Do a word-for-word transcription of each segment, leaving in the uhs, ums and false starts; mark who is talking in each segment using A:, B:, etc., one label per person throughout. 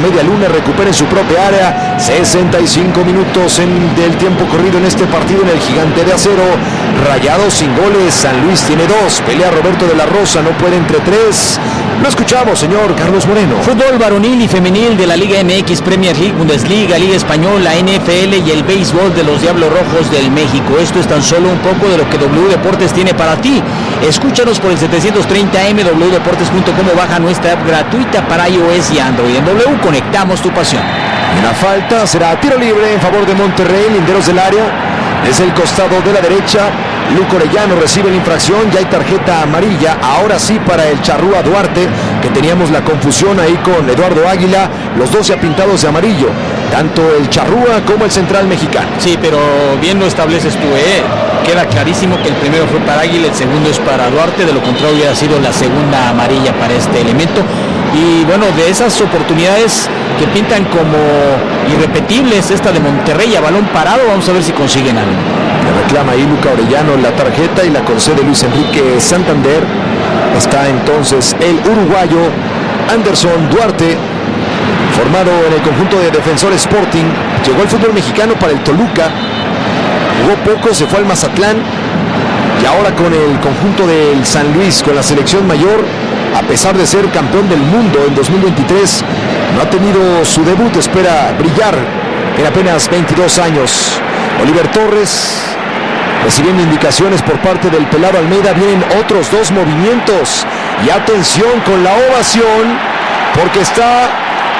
A: media luna, recupera en su propia área. sesenta y cinco minutos en, del tiempo corrido en este partido en el Gigante de Acero. Rayados sin goles, San Luis tiene dos. Pelea Roberto de la Rosa, no puede entre tres. Lo escuchamos, señor Carlos Moreno.
B: Fútbol varonil y femenil de la Liga M X, Premier League, Bundesliga, Liga Española, N F L y el béisbol de los Diablos Rojos del México. Esto es tan solo un poco de lo que W Deportes tiene para ti. Escúchanos por el setecientos treinta A M, doble u deportes punto com, o baja nuestra app gratuita para iOS y Android. En W conectamos tu pasión.
A: Una falta, será tiro libre en favor de Monterrey, linderos del área. Desde el costado de la derecha, Luco Orellano recibe la infracción, ya hay tarjeta amarilla, ahora sí para el Charrúa Duarte, que teníamos la confusión ahí con Eduardo Águila, los dos ya pintados de amarillo, tanto el Charrúa como el central mexicano.
B: Sí, pero bien lo estableces tú, ¿eh? Queda clarísimo que el primero fue para Águila, el segundo es para Duarte, de lo contrario hubiera sido la segunda amarilla para este elemento. Y bueno, de esas oportunidades que pintan como irrepetibles, esta de Monterrey a balón parado, vamos a ver si consiguen algo.
A: Le reclama ahí Luca Orellano la tarjeta y la concede Luis Enrique Santander. Está entonces el uruguayo Anderson Duarte, formado en el conjunto de Defensor Sporting. Llegó al fútbol mexicano para el Toluca, jugó poco, se fue al Mazatlán y ahora con el conjunto del San Luis, con la selección mayor, a pesar de ser campeón del mundo en dos mil veintitrés, no ha tenido su debut, espera brillar en apenas veintidós años. Oliver Torres recibiendo indicaciones por parte del pelado Almeida. Vienen otros dos movimientos y atención con la ovación, porque está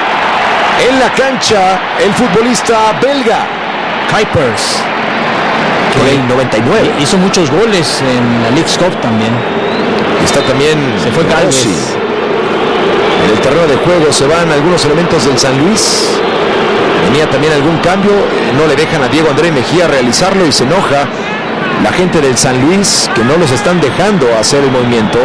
A: en la cancha el futbolista belga Kuipers, que en noventa y nueve
B: hizo muchos goles en la Leagues Cup también.
A: Está también,
B: se fue Galvez.
A: En el terreno de juego se van algunos elementos del San Luis. Venía también algún cambio, no le dejan a Diego André Mejía realizarlo y se enoja la gente del San Luis, que no los están dejando hacer el movimiento.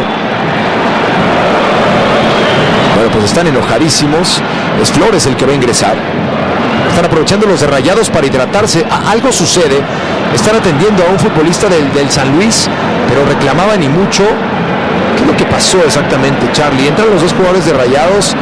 A: Bueno, pues están enojadísimos. Es Flores el que va a ingresar. Están aprovechando los de Rayados para hidratarse. Algo sucede. Están atendiendo a un futbolista del, del San Luis, pero reclamaban y mucho. ¿Qué es lo que pasó exactamente, Charlie? Entran los dos jugadores de Rayados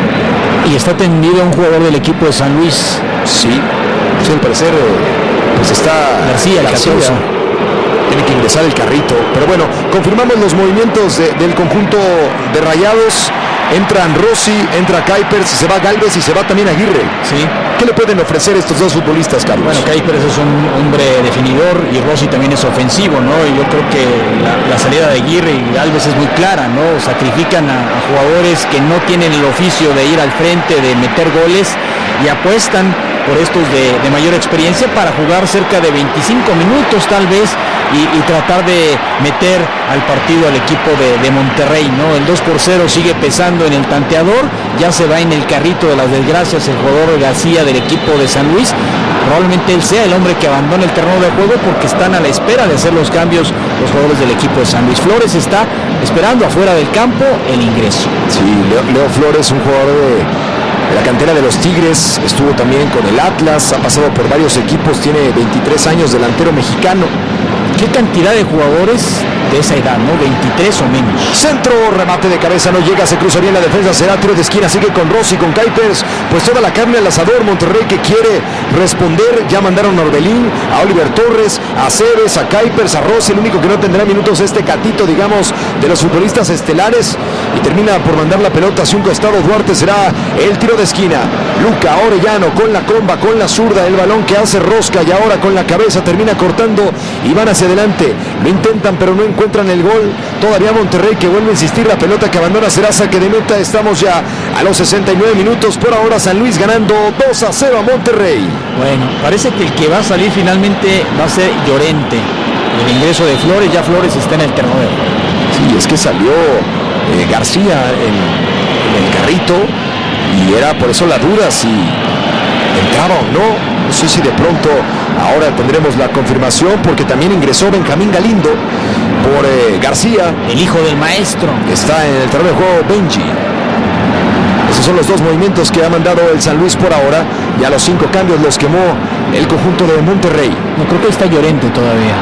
B: y está atendido a un jugador del equipo de San Luis.
A: Sí, sí, al parecer pues está
B: García, el
A: García. Tiene que ingresar el carrito. Pero bueno, confirmamos los movimientos de, del conjunto de Rayados. Entran Rossi, entra Kuipers, se va Galvez y se va también Aguirre.
B: Sí.
A: ¿Qué le pueden ofrecer estos dos futbolistas, Carlos?
B: Bueno, Kuipers es un hombre definidor y Rossi también es ofensivo, ¿no? Y yo creo que la, la salida de Aguirre y Galvez es muy clara, ¿no? Sacrifican a, a jugadores que no tienen el oficio de ir al frente, de meter goles, y apuestan por estos de, de mayor experiencia para jugar cerca de veinticinco minutos tal vez y, y tratar de meter al partido al equipo de, de Monterrey, ¿no? El dos por cero sigue pesando en el tanteador, ya se va en el carrito de las desgracias el jugador García del equipo de San Luis. Probablemente él sea el hombre que abandone el terreno de juego porque están a la espera de hacer los cambios los jugadores del equipo de San Luis. Flores está esperando afuera del campo el ingreso.
A: Sí, Leo, Leo Flores, un jugador de la cantera de los Tigres, estuvo también con el Atlas, ha pasado por varios equipos, tiene veintitrés años, delantero mexicano.
B: ¿Qué cantidad de jugadores de esa edad, no? veintitrés o menos.
A: Centro, remate de cabeza, no llega, se cruza bien la defensa, será tiro de esquina, sigue con Rossi, con Kuipers, pues toda la carne al asador. Monterrey que quiere responder, ya mandaron a Orbelín, a Oliver Torres, a Cebes, a Kuipers, a Rossi. El único que no tendrá minutos este catito, digamos, de los futbolistas estelares, y termina por mandar la pelota hacia un costado. Duarte, será el tiro de esquina. Luca Orellano con la comba, con la zurda, el balón que hace rosca y ahora con la cabeza termina cortando y van hacia adelante. Lo intentan pero no encuentran el gol. Todavía Monterrey que vuelve a insistir, la pelota que abandona será saque de meta. Estamos ya a los sesenta y nueve minutos. Por ahora San Luis ganando dos a cero a Monterrey.
B: Bueno, parece que el que va a salir finalmente va a ser Llorente. El ingreso de Flores, ya Flores está en el terreno.
A: Sí, es que salió eh, García en, en el carrito y era por eso la duda si entraba o no. No sé si de pronto ahora tendremos la confirmación, porque también ingresó Benjamín Galindo por eh, García,
B: el hijo del maestro.
A: Está en el terreno de juego Benji. Esos son los dos movimientos que ha mandado el San Luis por ahora. Ya los cinco cambios los quemó el conjunto de Monterrey.
B: No, creo que está Llorente todavía.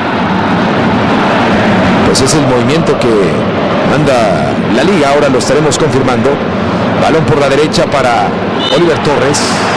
A: Pues es el movimiento que manda la liga, ahora lo estaremos confirmando. Balón por la derecha para Oliver Torres.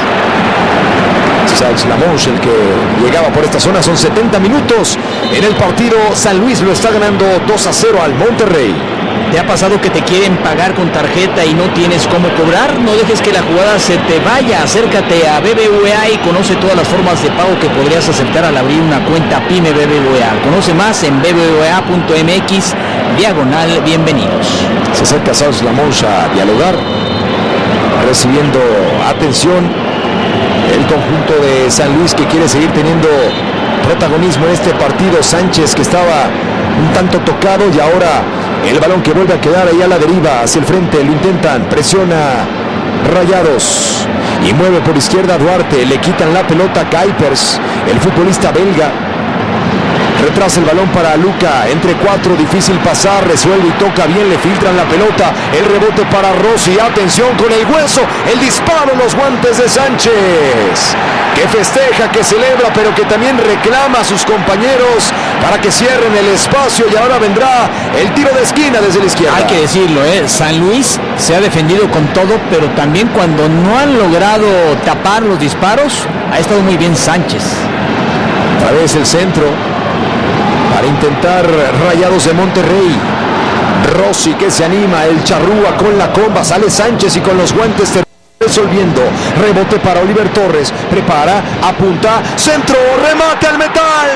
A: Sáenz Lamonche el que llegaba por esta zona. Son setenta minutos en el partido. San Luis lo está ganando dos a cero al Monterrey.
B: ¿Te ha pasado que te quieren pagar con tarjeta y no tienes cómo cobrar? No dejes que la jugada se te vaya. Acércate a B B V A y conoce todas las formas de pago que podrías aceptar al abrir una cuenta PYME B B V A. Conoce más en b b v a punto m x diagonal bienvenidos.
A: Se acerca Sáenz Lamonche a dialogar, recibiendo atención el conjunto de San Luis, que quiere seguir teniendo protagonismo en este partido. Sánchez, que estaba un tanto tocado, y ahora el balón que vuelve a quedar ahí a la deriva hacia el frente. Lo intentan, presiona Rayados y mueve por izquierda Duarte. Le quitan la pelota a Kuipers, el futbolista belga. Retrasa el balón para Luca, entre cuatro, difícil pasar, resuelve y toca bien, le filtran la pelota, el rebote para Rossi, atención con el hueso, el disparo en los guantes de Sánchez, que festeja, que celebra, pero que también reclama a sus compañeros para que cierren el espacio, y ahora vendrá el tiro de esquina desde la izquierda.
B: Hay que decirlo, ¿eh? San Luis se ha defendido con todo, pero también cuando no han logrado tapar los disparos, ha estado muy bien Sánchez.
A: Otra vez el centro para intentar Rayados de Monterrey. Rossi, que se anima, el charrúa con la comba, sale Sánchez y con los guantes resolviendo. Rebote para Oliver Torres, prepara, apunta, centro, remate al metal.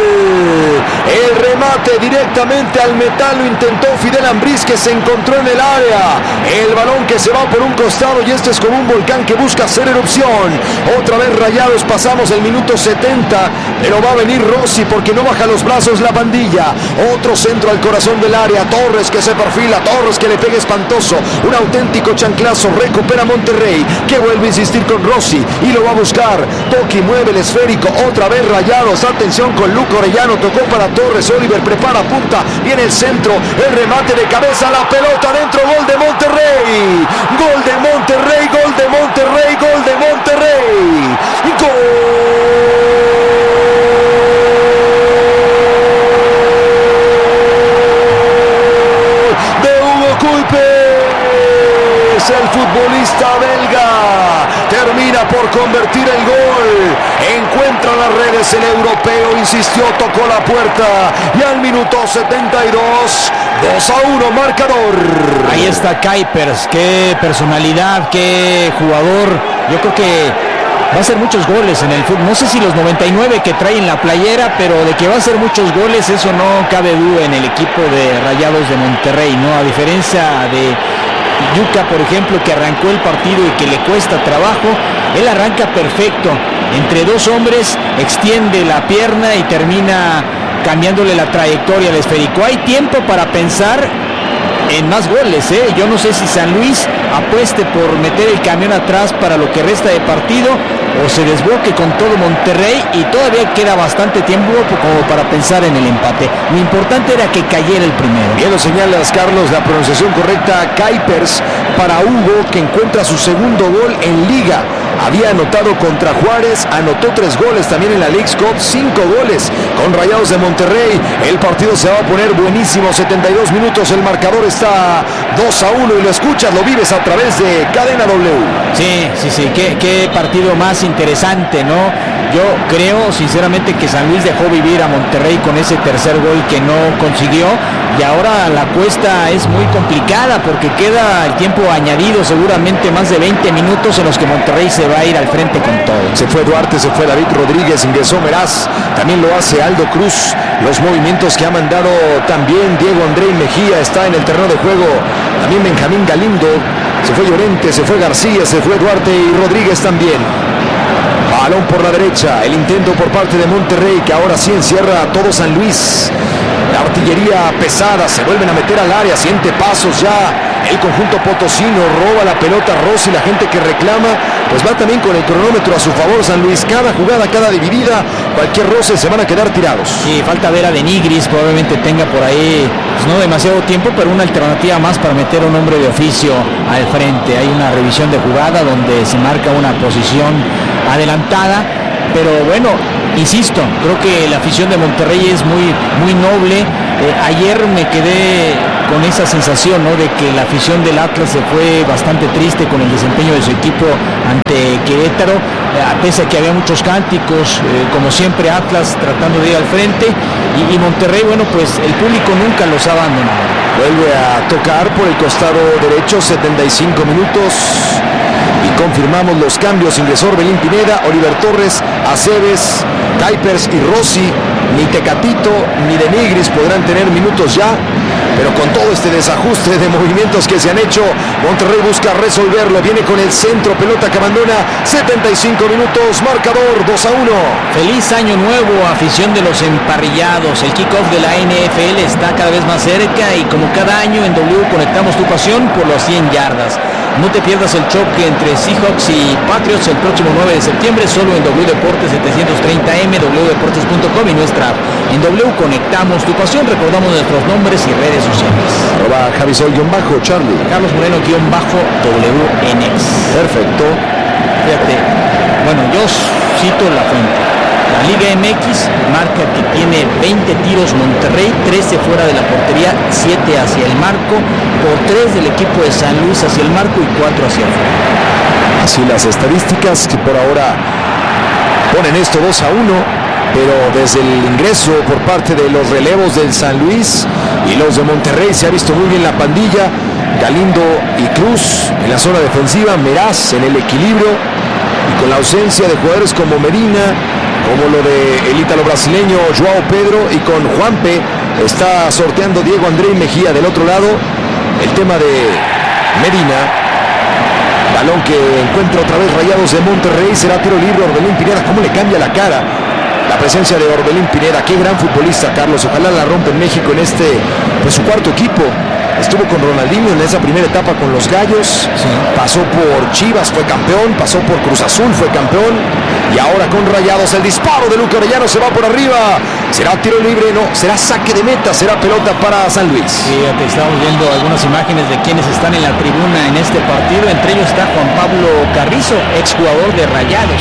A: El remate directamente al metal lo intentó Fidel Ambriz, que se encontró en el área. El balón que se va por un costado, y este es como un volcán que busca hacer erupción. Otra vez Rayados, pasamos el minuto setenta, pero va a venir Rossi porque no baja los brazos la pandilla. Otro centro al corazón del área, Torres que se perfila, Torres que le pega espantoso, un auténtico chanclazo, recupera Monterrey, que vuelve a insistir con Rossi y lo va a buscar. Toki mueve el esférico, otra vez Rayados, atención con Luca Orellano, tocó para Torres, Oliver prepara, punta, viene el centro, el remate de cabeza, la pelota dentro, gol de Monterrey, gol de Monterrey, gol de Monterrey, gol de Monterrey, gol de Hugo Kuipers, el futbolista belga termina por convertir el gol, encuentra las redes el europeo, insistió, tocó la puerta, y al minuto setenta y dos, dos a uno marcador.
B: Ahí está Kuipers, qué personalidad, qué jugador. Yo creo que va a hacer muchos goles en el fútbol, no sé si los noventa y nueve que trae en la playera, pero de que va a hacer muchos goles, eso no cabe duda en el equipo de Rayados de Monterrey, ¿no? A diferencia de Yuka, por ejemplo, que arrancó el partido y que le cuesta trabajo, él arranca perfecto, entre dos hombres, extiende la pierna y termina cambiándole la trayectoria al esférico. Hay tiempo para pensar en más goles, ¿eh? Yo no sé si San Luis apueste por meter el camión atrás para lo que resta de partido, o se desboque con todo Monterrey, y todavía queda bastante tiempo como para pensar en el empate. Lo importante era que cayera el primero.
A: Bien lo señalas, Carlos, la pronunciación correcta. Kuipers para Hugo, que encuentra su segundo gol en Liga. Había anotado contra Juárez, anotó tres goles también en la Leagues Cup, cinco goles con Rayados de Monterrey. El partido se va a poner buenísimo, setenta y dos minutos, el marcador está dos a uno, y lo escuchas, lo vives a través de Cadena W.
B: Sí, sí, sí, qué, qué partido más interesante, ¿no? Yo creo sinceramente que San Luis dejó vivir a Monterrey con ese tercer gol que no consiguió, y ahora la cuesta es muy complicada porque queda el tiempo añadido, seguramente más de veinte minutos en los que Monterrey se va a ir al frente con todo.
A: Se fue Duarte, se fue David Rodríguez, ingresó Meraz, también lo hace Aldo Cruz. Los movimientos que ha mandado también Diego André Mejía, está en el terreno de juego también Benjamín Galindo, se fue Llorente, se fue García, se fue Duarte y Rodríguez también. Balón por la derecha, el intento por parte de Monterrey, que ahora sí encierra a todo San Luis. La artillería pesada, se vuelven a meter al área, siente pasos ya el conjunto potosino, roba la pelota Rossi, la gente que reclama, pues va también con el cronómetro a su favor San Luis. Cada jugada, cada dividida, cualquier roce, se van a quedar tirados.
B: Sí, falta ver a Denigris, probablemente tenga por ahí, pues no demasiado tiempo, pero una alternativa más para meter a un hombre de oficio al frente. Hay una revisión de jugada donde se marca una posición adelantada, pero bueno, insisto, creo que la afición de Monterrey es muy, muy noble. Eh, ayer me quedé con esa sensación, ¿no?, de que la afición del Atlas se fue bastante triste con el desempeño de su equipo ante Querétaro, eh, pese a que había muchos cánticos, eh, como siempre Atlas tratando de ir al frente, y, y Monterrey, bueno, pues el público nunca los ha abandonado.
A: Vuelve a tocar por el costado derecho, setenta y cinco minutos. Y confirmamos los cambios. Ingresó Orbelín Pineda, Oliver Torres, Aceves, Kuipers y Rossi. Ni Tecatito ni de Nigris podrán tener minutos ya. Pero con todo este desajuste de movimientos que se han hecho, Monterrey busca resolverlo. Viene con el centro, pelota que abandona. setenta y cinco minutos, marcador dos a uno.
B: Feliz año nuevo, afición de los emparrillados. El kickoff de la N F L está cada vez más cerca y como cada año en W conectamos tu pasión por las cien yardas. No te pierdas el choque entre Seahawks y Patriots el próximo nueve de septiembre, solo en W Deportes setecientos treinta M, w deportes punto com y nuestra app. En W conectamos tu pasión, recordamos nuestros nombres y redes sociales.
A: Arroba Javisol-Bajo, Charlie.
B: Carlos Moreno-W N X.
A: Perfecto.
B: Fíjate, bueno, yo cito la fuente. La Liga M X marca que tiene veinte tiros Monterrey, trece fuera de la portería, siete hacia el marco, por tres del equipo de San Luis hacia el marco y cuatro hacia afuera.
A: Así las estadísticas que por ahora ponen esto dos a uno, pero desde el ingreso por parte de los relevos del San Luis y los de Monterrey se ha visto muy bien la pandilla. Galindo y Cruz en la zona defensiva, Meraz en el equilibrio y con la ausencia de jugadores como Medina, como lo de el ítalo brasileño Joao Pedro, y con Juanpe está sorteando Diego André Mejía del otro lado. El tema de Medina, balón que encuentra otra vez Rayados de Monterrey, será tiro libre. Orbelín Pineda, cómo le cambia la cara la presencia de Orbelín Pineda, qué gran futbolista, Carlos, ojalá la rompa en México en este, pues su cuarto equipo. Estuvo con Ronaldinho en esa primera etapa con los Gallos, sí. Pasó por Chivas, fue campeón, pasó por Cruz Azul, fue campeón, y ahora con Rayados el disparo de Luca Orellano se va por arriba, será tiro libre, no, será saque de meta, será pelota para San Luis.
B: Fíjate, estamos viendo algunas imágenes de quienes están en la tribuna en este partido, entre ellos está Juan Pablo Carrizo, exjugador de Rayados.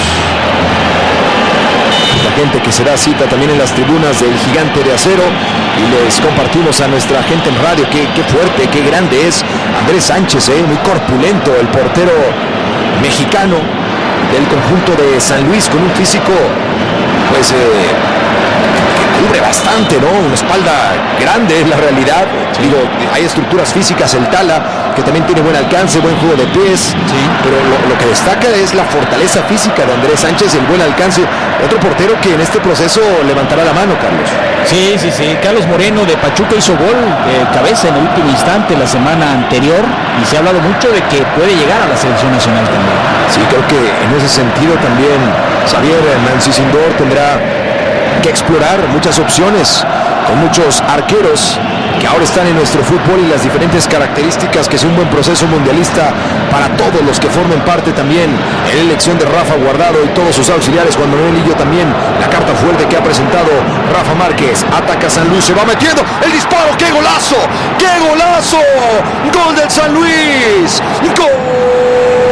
A: La gente que se da cita también en las tribunas del Gigante de Acero, y les compartimos a nuestra gente en radio qué, qué fuerte, qué grande es Andrés Sánchez, eh, muy corpulento, el portero mexicano del conjunto de San Luis, con un físico pues eh, que cubre bastante, ¿no? Una espalda grande es la realidad. Sí. Digo, hay estructuras físicas, el Tala, que también tiene buen alcance, buen juego de pies, sí. Pero lo, lo que destaca es la fortaleza física de Andrés Sánchez, el buen alcance. Otro portero que en este proceso levantará la mano, Carlos.
B: Sí, sí, sí. Carlos Moreno de Pachuca hizo gol de cabeza en el último instante la semana anterior, y se ha hablado mucho de que puede llegar a la selección nacional también.
A: Sí, creo que en ese sentido también Xavier Mancicindor tendrá que explorar muchas opciones con muchos arqueros que ahora están en nuestro fútbol, y las diferentes características que es un buen proceso mundialista para todos los que formen parte también en la elección de Rafa Guardado y todos sus auxiliares. Juan Manuel Lillo también, la carta fuerte que ha presentado Rafa Márquez. Ataca San Luis, se va metiendo el disparo, ¡qué golazo! ¡Qué golazo! ¡Gol del San Luis! ¡Gol!